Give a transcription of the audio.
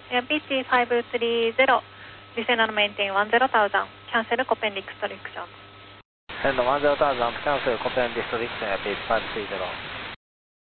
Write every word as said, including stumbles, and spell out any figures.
Yeah, B C five three zero, descend and maintain one zero thousand, cancel Copen restriction. Send one zero thousand, cancel Copen restriction at base five three zero.